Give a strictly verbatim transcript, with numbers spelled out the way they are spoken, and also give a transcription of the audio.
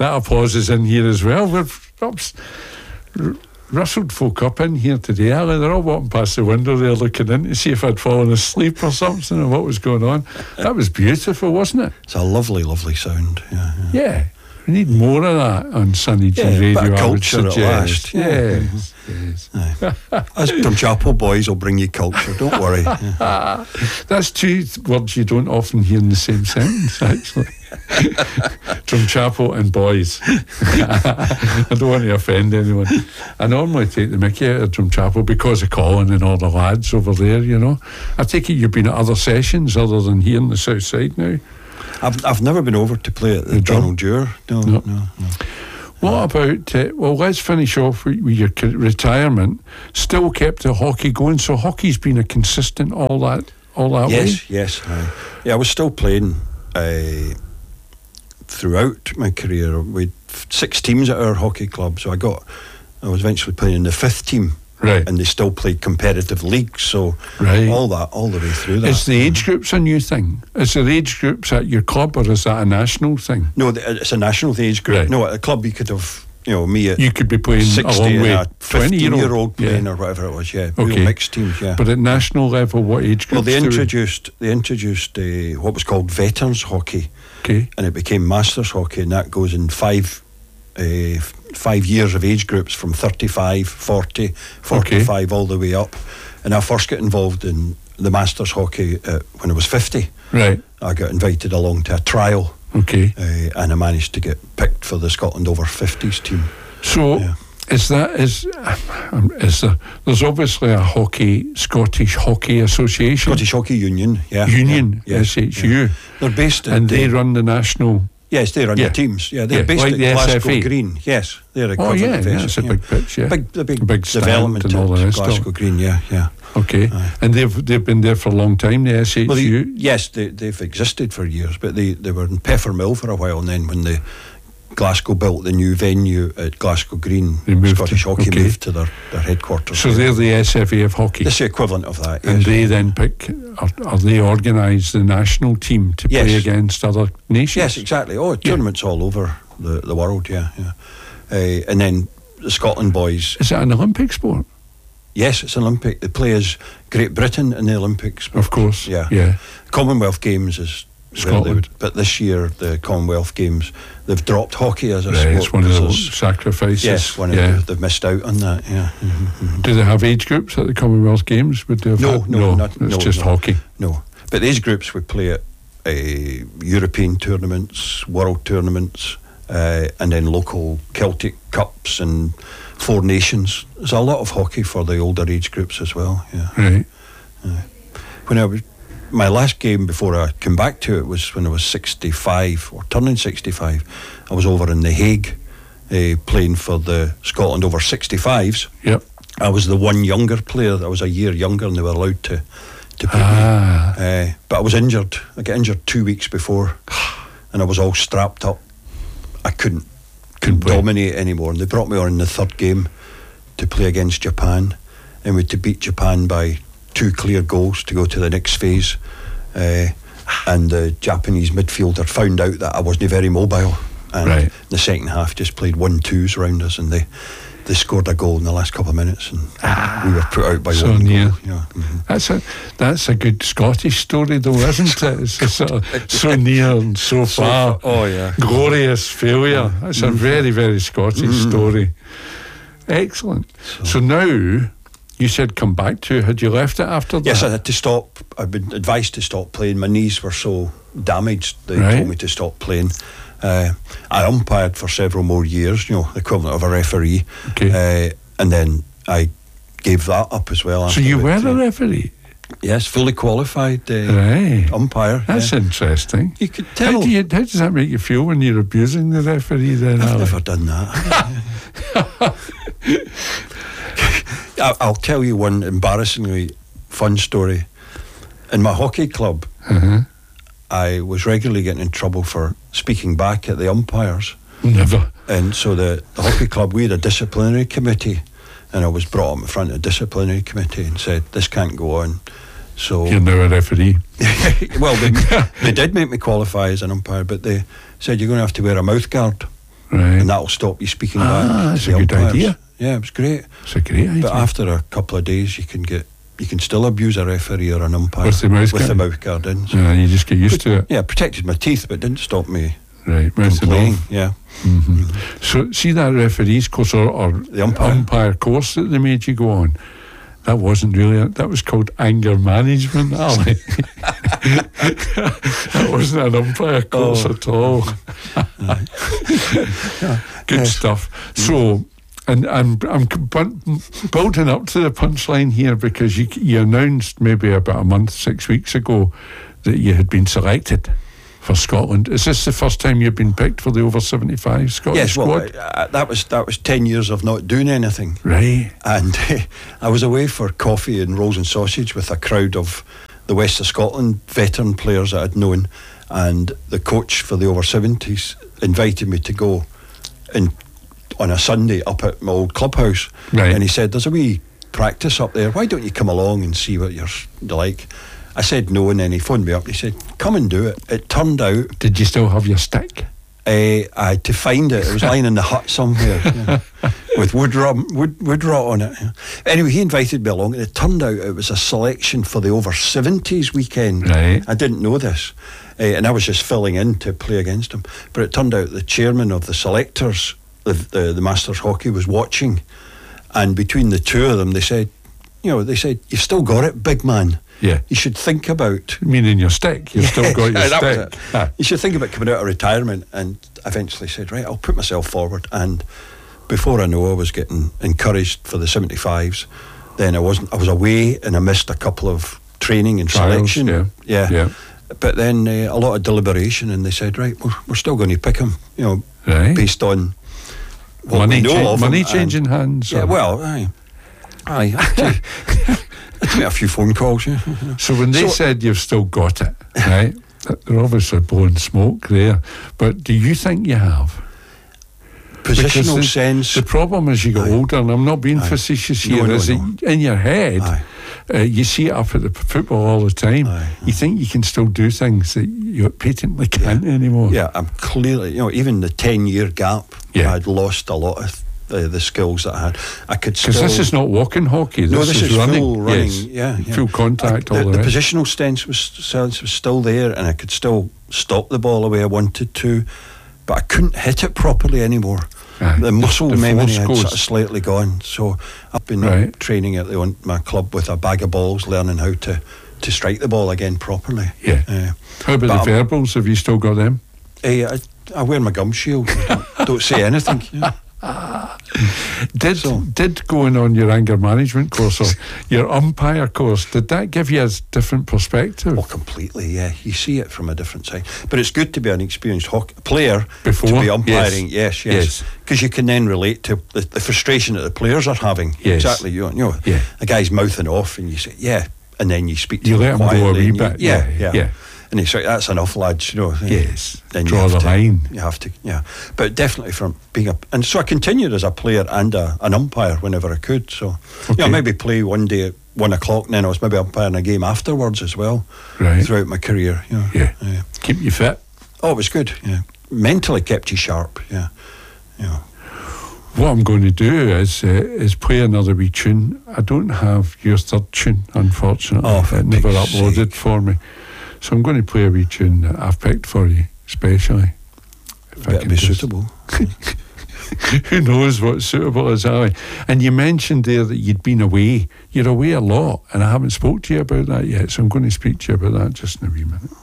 that applause is in here as well. We've ups, r- rustled folk up in here today, early. They're all walking past the window there looking in to see if I'd fallen asleep or something or what was going on. That was beautiful, wasn't it? It's a lovely, lovely sound. Yeah, yeah. Yeah. We need more of that on Sunny G Yeah, Radio, bit of I would culture at suggest. last. Yeah. Yes, yes. Aye. Us Drumchapel boys will bring you culture, don't worry. Yeah. That's two words you don't often hear in the same sentence, actually. Drumchapel and boys. I don't want to offend anyone. I normally take the mickey out of Drumchapel because of Colin and all the lads over there, you know. I take it you've been at other sessions other than here in the south side now. I've I've never been over to play at the You Donald Dewar. No, No. no, no. What about, uh, well, let's finish off with, with your c- retirement. Still kept the hockey going, so hockey's been a consistent all that all that way? Yes, yes. Aye. Yeah, I was still playing uh, throughout my career. We had six teams at our hockey club, so I got, I was eventually playing in the fifth team. Right. And they still played competitive leagues, so Right. all that, all the way through that. Is the age groups a new thing? Is there age groups at your club, or is that a national thing? No, the- it's a national age group. Right. No, at a club you could have, you know, me at You could be playing sixty along and with a twenty-year-old playing yeah. or whatever it was. Yeah, Okay. real mixed teams. Yeah. But at national level, what age Well, groups they do we- introduced they introduced uh, what was called veterans hockey, Okay. and it became masters hockey, and that goes in five uh, f- five years of age groups from thirty-five, forty, forty-five, all the way up. And I first got involved in the masters hockey uh, when I was fifty. Right. I got invited along to a trial, Okay. uh, and I managed to get picked for the Scotland over fifties team. So Yeah. is that is um, is there? There's obviously a hockey Scottish Hockey Association Scottish Hockey Union, yeah. Union yeah, S H U, yeah. They're based at and the, they run the national. Yes, they run Yeah. the teams. Yeah, they're Yeah, based like at the S F A. Glasgow Green. Yes, they're a Oh yeah, yeah, Vessel, it's a big pitch. Yeah, Big, the big, big stand development and all the at rest of Glasgow it. Green. Yeah, yeah. Okay, Aye. and they've they've been there for a long time. The S H U. Well, they, yes, they, they've existed for years, but they, they were in Peffermill for a while, and then when the Glasgow built the new venue at Glasgow Green, They moved Scottish to- Hockey okay. moved to their, their headquarters. so there. they're the S F A of hockey, It's the equivalent of that. and Yes. they then pick. Or, or they organise the national team to play Yes. against other nations. Yes, exactly. Oh, tournaments all over the, the world. Yeah, yeah. Uh, and then the Scotland boys. Is it an Olympic sport? Yes, it's Olympic. They play as Great Britain in the Olympics. Of course. Yeah. Yeah. Commonwealth Games is where they Scotland. would, but this year the Commonwealth Games they've dropped hockey as a Right, sport. it's one of the because there's- sacrifices. yes, one of yeah. the, they've missed out on that. Yeah. Mm-hmm, mm-hmm. Do they have age groups at the Commonwealth Games? Would they have No, had? no, not- it's no, just no. hockey. No, but these groups would play at uh, European tournaments, world tournaments, uh, and then local Celtic Cups and Four Nations. There's a lot of hockey for the older age groups as well. Yeah. Right. When I was, my last game before I came back to it was when I was sixty-five or turning sixty-five. I was over in The Hague uh, playing for the Scotland over sixty-fives. Yep. I was the one younger player. I was a year younger and they were allowed to, to put Ah. me. Uh, but I was injured. I got injured two weeks before and I was all strapped up. I couldn't, couldn't play. dominate anymore. And they brought me on in the third game to play against Japan. And we had to beat Japan by two clear goals to go to the next phase. Uh, and the Japanese midfielder found out that I wasn't very mobile. And Right. the second half just played one-twos around us and they they scored a goal in the last couple of minutes and we were put out by So one near. goal. Yeah. Mm-hmm. That's a that's a good Scottish story, though, isn't it? It's just sort of so near and so So far. fa- oh, yeah. Glorious failure. That's a very, very Scottish story. Excellent. So, now, you said come back to it. Had you left it after that? Yes, I had to stop. I've been advised to stop playing. My knees were so damaged, they Right. told me to stop playing. Uh, I umpired for several more years, you know, the equivalent of a referee. Okay. Uh, and then I gave that up as well. So you were after a about, uh, referee? Yes, fully qualified uh, Right. umpire. That's yeah. interesting. You could How, tell. do you, how does that make you feel when you're abusing the referee then, I've Ali? never done that. I- I'll tell you one embarrassingly fun story. In my hockey club, Uh-huh. I was regularly getting in trouble for speaking back at the umpires. Never. And so the, the hockey club, we had a disciplinary committee, and I was brought up in front of the disciplinary committee and said, this can't go on. So, You're now a referee. well, they, they did make me qualify as an umpire, but they said, you're going to have to wear a mouth guard. Right. and that'll stop you speaking Ah, back. that's to a the good umpires. idea. Yeah, it was great. It's a great idea. But after a couple of days, you can get you can still abuse a referee or an umpire With the mouth with guard. the mouth guard in. So. Yeah, you just get used to it. Yeah, protected my teeth, but didn't stop me Right, mouthing complaining. off. Yeah, Mm-hmm. So, see that referees course or, or The umpire. umpire course that they made you go on? That wasn't really it. That was called anger management, Ali. That wasn't an umpire course Oh. at all. Good Yes. stuff. So, and I'm I'm bu- building up to the punchline here because you you announced maybe about a month, six weeks ago that you had been selected for Scotland. Is this the first time you've been picked for the over seventy-five Scotland yes. Well, squad? I, I, that was that was ten years of not doing anything. Right. And I was away for coffee and rolls and sausage with a crowd of the West of Scotland veteran players that I'd known, and the coach for the over seventies invited me to go in on a Sunday up at my old clubhouse. Right. And he said, there's a wee practice up there, why don't you come along and see what you're like? I said no, and then he phoned me up and he said, come and do it. It turned out Did you still have your stick? Uh, I had to find it. It was lying in the hut somewhere, yeah, with wood, rum, wood wood rot on it. Yeah. Anyway, he invited me along, and it turned out it was a selection for the over seventies weekend. Right. I didn't know this, uh, and I was just filling in to play against him. But it turned out the chairman of the selectors, the, the the Masters Hockey, was watching, and between the two of them, they said, you know, they said, you've still got it, big man. Yeah. You should think about Meaning your stick. You've still got your Yes, that was stick. it. Ah. You should think about coming out of retirement, and eventually said, right, I'll put myself forward. And before I know, I was getting encouraged for the seventy-fives. Then I wasn't. I was away, and I missed a couple of training and Trials, selection. yeah. yeah. Yeah. But then uh, a lot of deliberation, and they said, right, we're, we're still going to pick him. You know, Right. based on what Money, we know cha- of money him, and- changing hands. Yeah. or- Well, aye, aye. I had to, I had to make a few phone calls. Yeah. So when they So- said you've still got it, right? They're obviously blowing smoke there. But do you think you have? Positional the, sense. The problem as you get Aye. older, and I'm not being Aye. facetious No, here, no, is no. that in your head, Aye. uh, you see it up at the p- football all the time. Aye, You think you can still do things that you patently can't anymore. Yeah, I'm clearly, you know, even the ten-year gap, Yeah. I'd lost a lot of the, the skills that I had. I could still... Because this is not walking hockey. This, no, this is, running. full running. Yes. Yeah, yeah. Full contact, I, all the, the, the rest. positional sense was, sense was still there, and I could still stop the ball the way I wanted to, but I couldn't hit it properly anymore. Aye. The muscle The memory force had goes. sort of slightly gone. So I've been Right. training at the, on my club with a bag of balls, learning how to, to strike the ball again properly. Yeah. Uh, How about but the I'm- verbals? Have you still got them? eh, I, I wear my gum shield. don't, don't say anything. Yeah. Did So- did going on your anger management course or your umpire course, did that give you a different perspective? Oh, completely, yeah. You see it from a different side. But it's good to be an experienced hockey player Before? to be umpiring. Yes, yes. Yes. Because you can then relate to the, the frustration that the players are having. Yes. Exactly. You, you know, Yeah. a guy's mouthing off and you say, yeah. And then you speak to You him let him go a quietly wee and you- bit, Yeah, yeah, yeah. yeah. And he's like, that's enough, lads, you know. Yes. Then Draw you have the to, line. You have to, yeah. But definitely from being a... And so I continued as a player and a, an umpire whenever I could. So, you know, Okay. maybe play one day at one o'clock and then I was maybe umpiring a game afterwards as well. Right. Throughout my career, you know. Yeah. yeah. Keep you fit. Oh, it was good, yeah. Mentally kept you sharp, yeah. Yeah. What I'm going to do is uh, is play another wee tune. I don't have your third tune, unfortunately. Oh, for it never pig's uploaded sake. for me. So I'm going to play a wee tune that I've picked for you, especially. If I Better can be just- suitable. Who knows what's suitable is, Ali? And you mentioned there that you'd been away. You're away a lot, and I haven't spoke to you about that yet, so I'm going to speak to you about that just in a wee minute.